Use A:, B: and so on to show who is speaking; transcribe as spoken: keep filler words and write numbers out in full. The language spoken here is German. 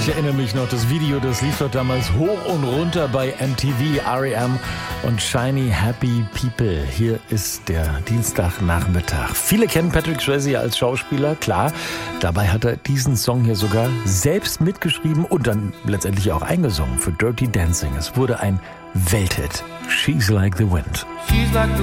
A: erinnere mich noch, das Video, das lief doch damals hoch und runter bei M T V, R E M und Shiny Happy People. Hier ist der Dienstagnachmittag. Viele kennen Patrick Swayze als Schauspieler, klar. Dabei hat er diesen Song hier sogar selbst mitgeschrieben und dann letztendlich auch eingesungen für Dirty Dancing. Es wurde ein Welthit. She's Like the Wind.
B: She's like the